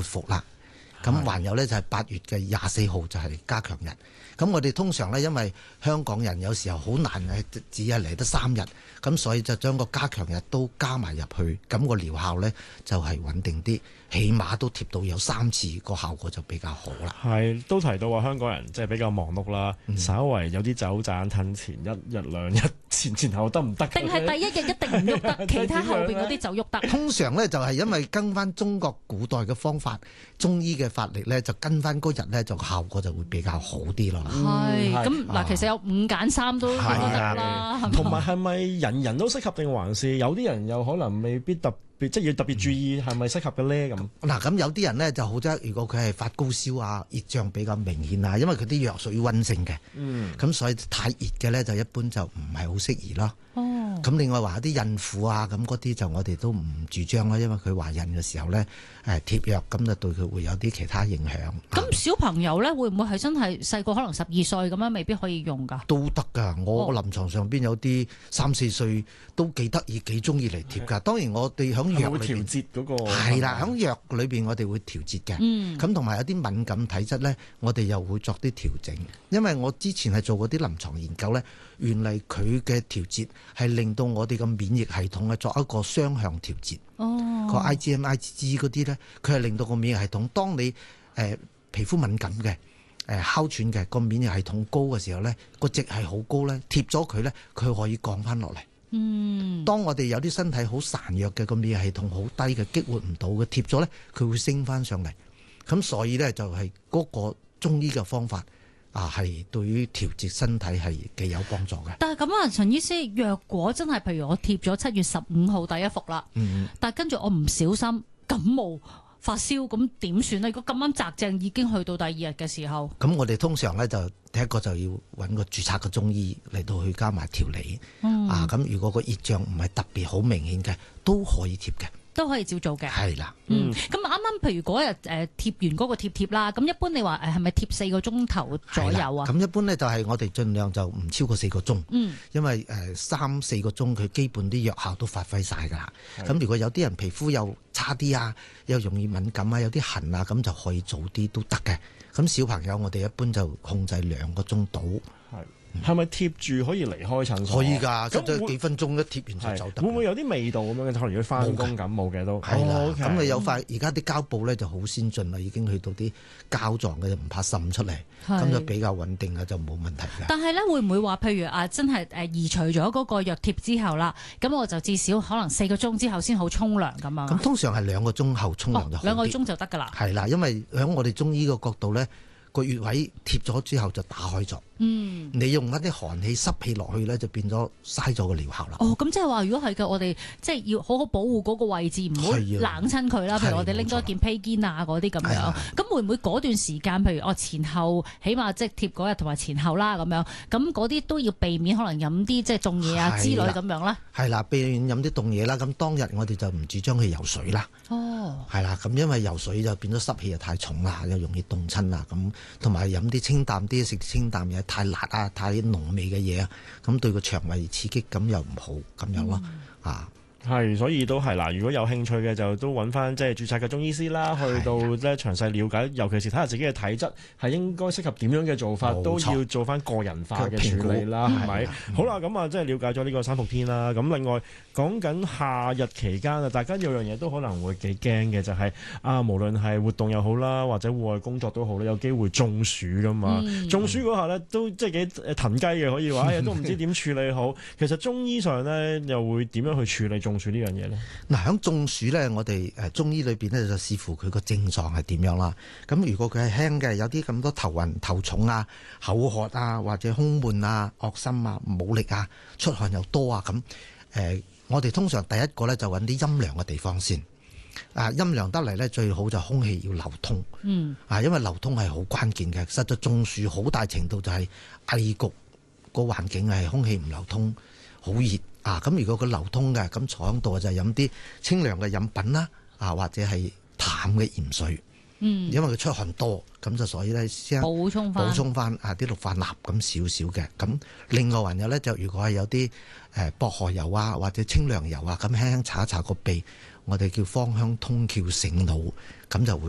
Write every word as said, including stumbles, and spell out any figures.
活服啦。咁還有呢，就係八月嘅廿四號就係加強日。咁我哋通常呢，因為香港人有時候好難係只係嚟得三日，咁所以就將個加強日都加埋入去，咁個療效呢就係穩定啲，起碼都貼到有三次，個效果就比較好啦。 係都提到話香港人即係比較忙碌啦， 嗯、稍為有啲走盞褪前一日兩日前前後得唔得？ 定係第一日一定唔喐得，其他後邊嗰啲就喐得。 通常呢，就係因為跟翻中國古代嘅方法，中醫嘅法力呢，就跟翻嗰日呢，就效果就會比較好啲咯。 係咁嗱，其實有五揀三都得啦。 同埋係咪人人都適合定還是有啲人又可能未必特別，即係要特別注意係咪適合嘅咧？咁嗱，咁有啲人咧就好啫。如果佢係發高燒啊、熱脹比較明顯啊，因為佢啲藥屬於溫性嘅，嗯，咁所以太熱嘅咧就一般就唔係好適宜咯。哦，咁另外話啲孕婦啊，咁嗰啲就我哋都唔主張啦，因為佢懷孕嘅時候咧誒貼藥，咁就對佢會有啲其他影響。 咁小朋友咧會唔會係真係細個可能十二歲咁樣，未必可以用㗎？ 都得㗎，我臨床上邊有啲三四歲都幾得意、幾中意嚟貼㗎。當然我哋響藥裏邊會調節嗰個係啦，響藥裏邊我哋會調節嘅。咁同埋有啲敏感體質咧，我哋又會作啲調整。因為我之前係做過啲臨床研究咧，原嚟佢嘅調節係令到我哋嘅免疫系統咧作一個雙向調節。哦，個 I G M、I G G 嗰啲咧，佢係令到個免疫系統，當你誒、呃、皮膚敏感嘅、誒、呃、哮喘嘅個免疫系統高嘅時候咧，個值係好高咧，貼咗佢咧，佢可以降翻落嚟。嗯，當我哋有啲身體好孱弱嘅個免疫系統好低嘅，激活唔到嘅，貼咗咧，佢會升翻上嚟。咁所以咧就係嗰個中醫嘅方法啊，係對於調節身體係幾有幫助嘅。 但係咁啊，陳醫師，若果真係譬如我貼咗七月十五號第一服啦，嗯，但係跟住我唔小心感冒發燒，咁點算呢？如果咁啱擇正已經去到第二日嘅時候， 咁我哋通常咧就第一個就要揾個註冊嘅中醫嚟到去加埋調理。嗯、啊，咁如果個熱脹唔係特別好明顯嘅，都可以貼嘅。 都可以照做嘅， 係啦。 嗯，咁啱啱譬如嗰日誒貼完嗰個貼貼啦，咁一般你話誒係咪貼四個鐘頭左右啊？ 咁一般咧就係我哋盡量就唔超過四個鐘，嗯，因為誒三四個鐘佢基本啲藥效都發揮晒㗎啦。咁如果有啲人皮膚又差啲啊，又容易敏感啊，有啲痕啊，咁就可以早啲都得嘅。咁小朋友我哋一般就控制兩個鐘到。係。 係咪貼住可以離開診所？ 可以㗎，咁就幾分鐘一貼完就走得。 會唔會有啲味道咁樣嘅？可能如果翻工感冒嘅都係啦。咁你有塊而家啲膠布咧就好先進啦，已經去到啲膠狀嘅，就唔怕滲出嚟，咁就比較穩定嘅，就冇問題嘅。 但係咧，會唔會話譬如啊，真係誒移除咗嗰個藥貼之後啦，咁我就至少可能四個鐘之後先好沖涼咁啊？ 咁通常係兩個鐘後沖涼就好啲。 兩個鐘就得㗎啦。係啦，因為喺我哋中醫個角度咧，個穴位貼咗之後就打開咗。嗯，你用一啲寒氣濕氣落去咧，就變咗嘥咗個療效啦。 哦，咁即係話，如果係嘅，我哋即係要好好保護嗰個位置，唔好冷親佢啦。譬如我哋拎多件披肩啊，嗰啲咁樣。咁會唔會嗰段時間，譬如我前後，起碼即係貼嗰日同埋前後啦咁樣，咁嗰啲都要避免可能飲啲即係凍嘢啊之類咁樣啦。 係啦，避免飲啲凍嘢啦。咁當日我哋就唔主張去游水啦。哦，係啦，咁因為游水就變咗濕氣又太重啦，又容易凍親啦。咁同埋飲啲清淡啲，食清淡嘢，太辣啊，太啲濃味嘅嘢啊，咁對個腸胃刺激咁又唔好咁樣咯。嗯、啊， 係，所以都係啦。如果有興趣嘅就都揾翻即係註冊嘅中醫師啦，去到咧詳細了解，尤其是睇下自己嘅體質係應該適合點樣嘅做法，都要做翻個人化嘅處理啦，係咪？好啦，咁啊，即係了解咗呢個三伏天啦。咁另外講緊夏日期間啊，大家有樣嘢都可能會幾驚嘅，就係、是、啊，無論係活動又好啦，或者戶外工作都好咧，有機會中暑噶嘛。嗯、中暑嗰下咧都即係幾誒騰雞嘅，可以話，都唔知點處理好。其實中醫上咧又會點樣去處理中暑呢樣嘢咧？ 嗱，喺中暑咧，我哋誒中醫裏邊咧就視乎佢個症狀係點樣啦。咁如果佢係輕嘅，有啲咁多頭暈、頭重啊、口渴啊，或者胸悶啊、惡心啊、冇力啊、出汗又多啊咁誒。呃我哋通常第一個咧就揾啲陰涼嘅地方先，啊陰涼得嚟咧最好就空氣要流通，嗯，啊因為流通係好關鍵嘅，實在中暑好大程度就係翳焗個環境係空氣唔流通，好熱啊，咁如果佢流通嘅，咁坐喺度就飲啲清涼嘅飲品啦，啊或者係淡嘅鹽水。嗯，因為佢出汗多，咁就所以咧先補充翻補充翻啊啲氯化鈉咁少少嘅。咁另外還有咧就如果係有啲誒薄荷油啊或者清涼油啊，咁輕輕搽一搽個鼻，我哋叫芳香通竅醒腦，咁就會